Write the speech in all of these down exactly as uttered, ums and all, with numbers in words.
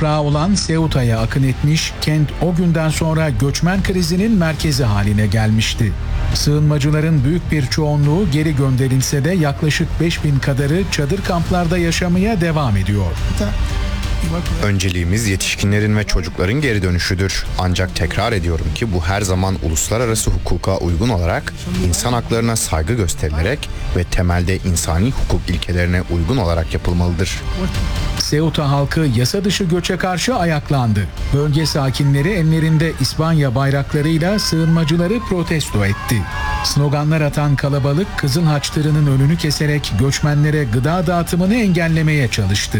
toprağı olan Ceuta'ya akın etmiş, kent o günden sonra göçmen krizinin merkezi haline gelmişti. Sığınmacıların büyük bir çoğunluğu geri gönderilse de yaklaşık beş bin kadarı çadır kamplarda yaşamaya devam ediyor. Önceliğimiz yetişkinlerin ve çocukların geri dönüşüdür. Ancak tekrar ediyorum ki bu her zaman uluslararası hukuka uygun olarak, insan haklarına saygı gösterilerek ve temelde insani hukuk ilkelerine uygun olarak yapılmalıdır. Ceuta halkı yasa dışı göçe karşı ayaklandı. Bölge sakinleri ellerinde İspanya bayraklarıyla sığınmacıları protesto etti. Sloganlar atan kalabalık Kızıl Haç tırının önünü keserek göçmenlere gıda dağıtımını engellemeye çalıştı.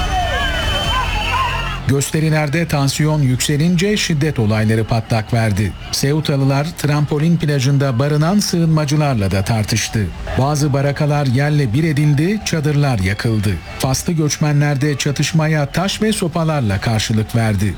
Gösterilerde tansiyon yükselince şiddet olayları patlak verdi. Ceutalılar trampolin plajında barınan sığınmacılarla da tartıştı. Bazı barakalar yerle bir edildi, çadırlar yakıldı. Faslı göçmenler de çatışmaya taş ve sopalarla karşılık verdi.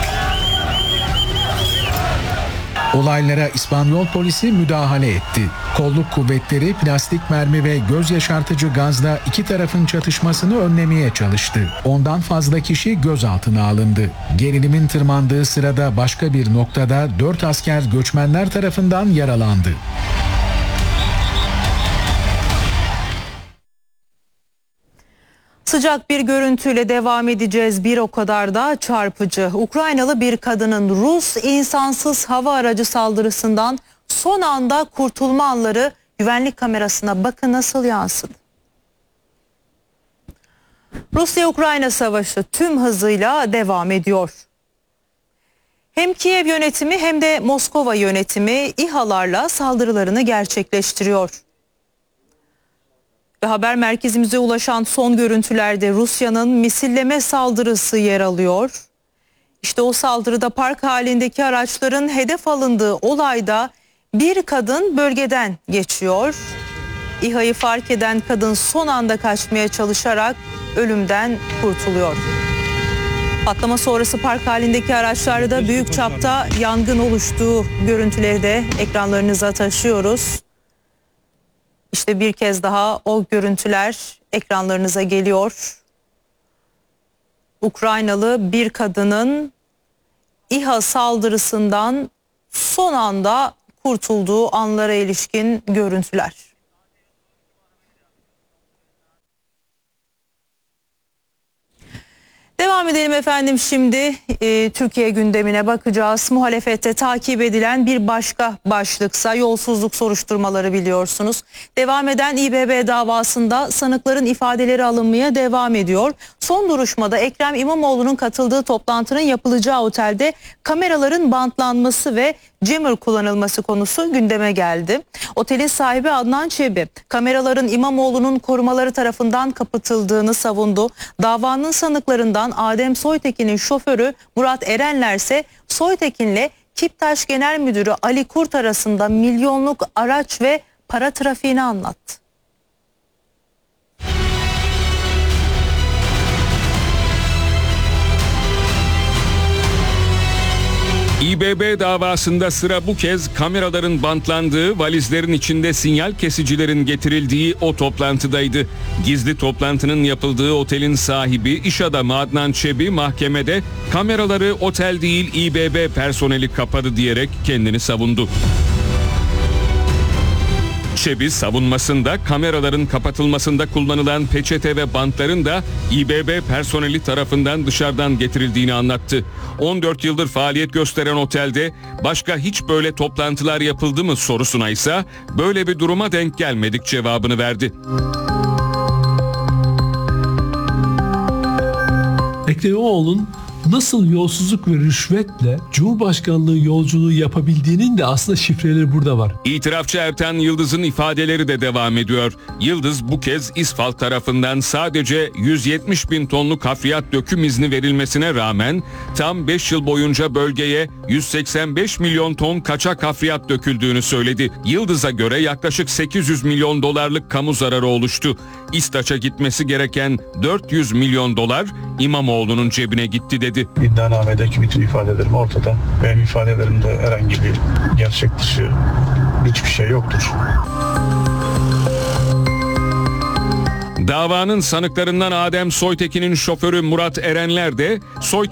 Olaylara İspanyol polisi müdahale etti. Kolluk kuvvetleri plastik mermi ve göz yaşartıcı gazla iki tarafın çatışmasını önlemeye çalıştı. Ondan fazla kişi gözaltına alındı. Gerilimin tırmandığı sırada başka bir noktada dört asker göçmenler tarafından yaralandı. Sıcak bir görüntüyle devam edeceğiz. Bir o kadar da çarpıcı. Ukraynalı bir kadının Rus insansız hava aracı saldırısından son anda kurtulma anları güvenlik kamerasına bakın nasıl yansıdı. Rusya-Ukrayna savaşı tüm hızıyla devam ediyor. Hem Kiev yönetimi hem de Moskova yönetimi İHA'larla saldırılarını gerçekleştiriyor. Ve haber merkezimize ulaşan son görüntülerde Rusya'nın misilleme saldırısı yer alıyor. İşte o saldırıda park halindeki araçların hedef alındığı olayda bir kadın bölgeden geçiyor. İHA'yı fark eden kadın son anda kaçmaya çalışarak ölümden kurtuluyor. Patlama sonrası park halindeki araçlarda büyük çapta yangın oluştuğu görüntüleri de ekranlarınıza taşıyoruz. İşte bir kez daha o görüntüler ekranlarınıza geliyor. Ukraynalı bir kadının İHA saldırısından son anda kurtulduğu anlara ilişkin görüntüler. Devam edelim efendim şimdi e, Türkiye gündemine bakacağız. Muhalefette takip edilen bir başka başlıksa yolsuzluk soruşturmaları biliyorsunuz. Devam eden İBB davasında sanıkların ifadeleri alınmaya devam ediyor. Son duruşmada Ekrem İmamoğlu'nun katıldığı toplantının yapılacağı otelde kameraların bantlanması ve jammer kullanılması konusu gündeme geldi. Otelin sahibi Adnan Çebi kameraların İmamoğlu'nun korumaları tarafından kapatıldığını savundu. Davanın sanıklarından Adem Soytekin'in şoförü Murat Erenler ise Soytekin'le Kiptaş Genel Müdürü Ali Kurt arasında milyonluk araç ve para trafiğini anlattı. İBB davasında sıra bu kez kameraların bantlandığı, valizlerin içinde sinyal kesicilerin getirildiği o toplantıdaydı. Gizli toplantının yapıldığı otelin sahibi iş adamı Adnan Çebi mahkemede kameraları otel değil İBB personeli kapadı diyerek kendini savundu. Çebi savunmasında kameraların kapatılmasında kullanılan peçete ve bantların da İBB personeli tarafından dışarıdan getirildiğini anlattı. on dört yıldır faaliyet gösteren otelde başka hiç böyle toplantılar yapıldı mı sorusuna ise böyle bir duruma denk gelmedik cevabını verdi. Ekrem İmamoğlu'nun nasıl yolsuzluk ve rüşvetle Cumhurbaşkanlığı yolculuğu yapabildiğinin de aslında şifreleri burada var. İtirafçı Ertan Yıldız'ın ifadeleri de devam ediyor. Yıldız bu kez İSFAL tarafından sadece yüz yetmiş bin tonluk hafriyat döküm izni verilmesine rağmen tam beş yıl boyunca bölgeye yüz seksen beş milyon ton kaçak hafriyat döküldüğünü söyledi. Yıldız'a göre yaklaşık sekiz yüz milyon dolarlık kamu zararı oluştu. İSTAÇ'a gitmesi gereken dört yüz milyon dolar İmamoğlu'nun cebine gitti dedi. İddianamedeki bütün ifadelerim ortada. Benim ifadelerimde herhangi bir gerçek dışı hiçbir şey yoktur. Davanın sanıklarından Adem Soytekin'in şoförü Murat Erenler de Soytekin